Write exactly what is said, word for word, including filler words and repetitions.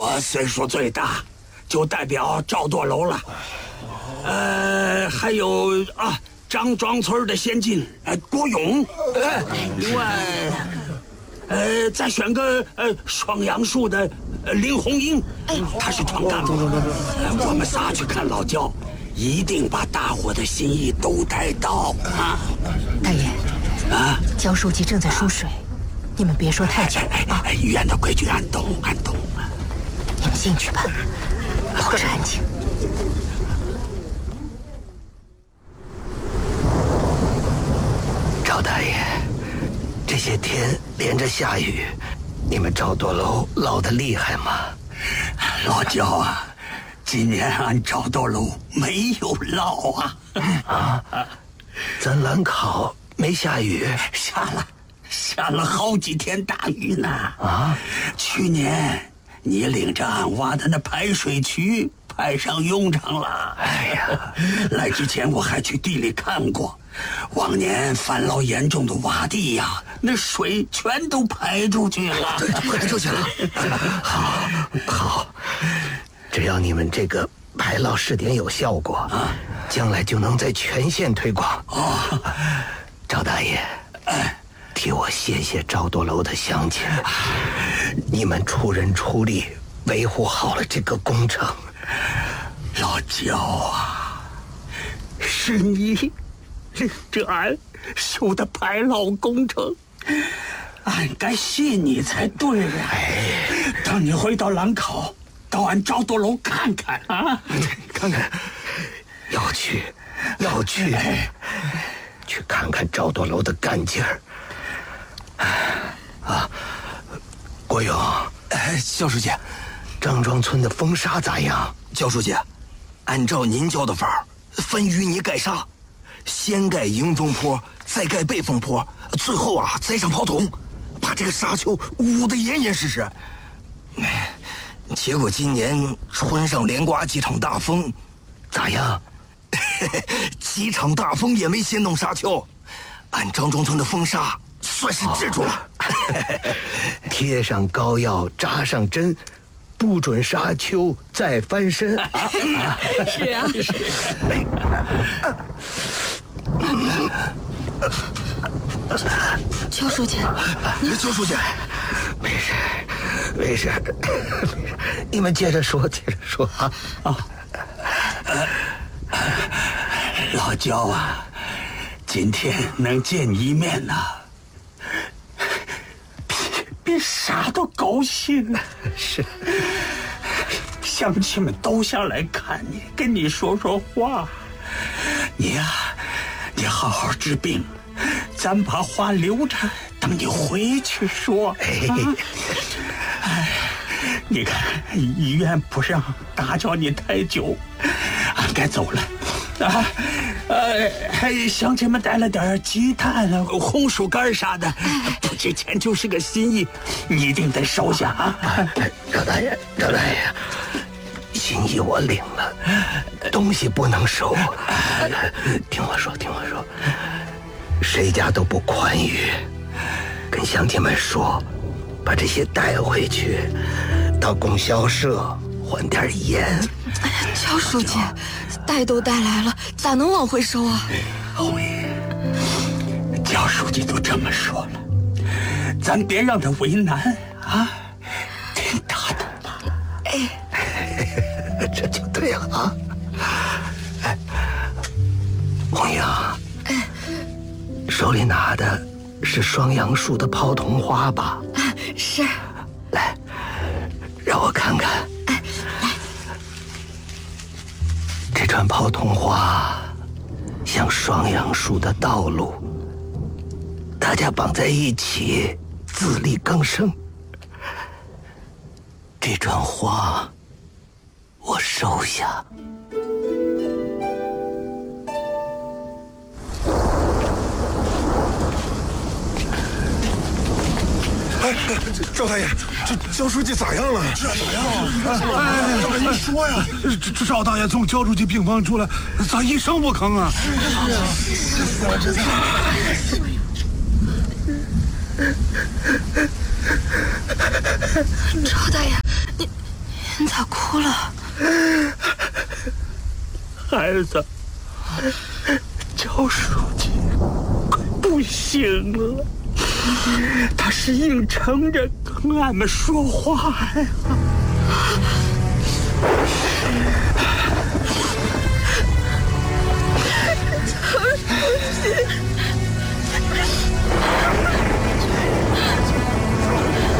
我岁数最大，就代表赵舵楼了。呃，还有啊，张庄村的先进呃郭勇，呃，另外，呃，再选个呃双杨树的呃林红英，他是船干部。我们仨去看老焦，一定把大伙的心意都带到啊！ 大爷， 啊， 焦书记正在输水，你们别说太久啊。 医院的规矩俺懂，俺懂。 你们进去吧，保持安静。 赵大爷，这些天连着下雨，你们赵舵楼涝得厉害吗？ 老焦啊，今年俺赵舵楼没有涝啊。 啊，咱兰考没下雨？ 下了，下了好几天大雨呢。 啊， 去年你领着俺挖的那排水渠派上用场了。 哎呀， 来之前我还去地里看过，往年烦涝严重的洼地呀，那水全都排出去了。 排出去了。好，好，只要你们这个排涝试点有效果啊，将来就能在全县推广。哦，赵大爷，哎，替我谢谢赵舵楼的乡亲，你们出人出力维护好了这个工程。 老焦啊，是你领着俺修的排涝工程，俺该谢你才对呀。哎，等你回到兰考，到俺赵舵楼看看啊， 看看，要去，要去，去看看赵舵楼的干劲儿。啊，国勇， 哎，焦书记， 张庄村的风沙咋样？ 焦书记，按照您教的法儿，分淤泥盖沙，先盖迎风坡，再盖背风坡，最后啊栽上刨筒，把这个沙丘捂得严严实实。哎，结果今年春上连刮几场大风， 咋样？ 几场大风也没掀动沙丘，俺张庄村的风沙算是治住了。 贴上膏药，扎上针，不准沙丘再翻身。 是啊，是。焦书记， 焦书记， 没事，没事，没事，你们接着说，接着说啊啊！ 老焦啊，今天能见你一面呢，比比啥都高兴。 是， 乡亲们都想来看你，跟你说说话。你呀、啊，你好好治病，咱把话留着，等你回去说。哎，哎，你看医院不让打搅你太久，俺该走了。啊，呃，还乡亲们带了点鸡蛋、红薯干啥的，不值钱，就是个心意，你一定得收下啊！ 赵大爷，赵大爷，心意我领了，东西不能收。听我说，听我说，谁家都不宽裕，跟乡亲们说，把这些带回去，到供销社还点盐。 哎呀，焦书记，带都带来了，咋能往回收啊？ 会，焦书记都这么说了，咱别让他为难啊，听他的吧。 哎，这就对了啊！哎，红英，哎，手里拿的是双杨树的泡桐花吧？ 啊，是。 来，让我看看。 哎，来。 这串泡桐花像双杨树的道路，大家绑在一起，自力更生。这串花，我收下。 哎，赵大爷，这焦书记咋样了？这咋样了？哎，你说呀！这赵大爷从焦书记病房出来，咋一声不吭啊？是啊，这赵大爷，你你咋哭了？ 孩子，焦书记快不行了，他是硬撑着跟俺们说话呀。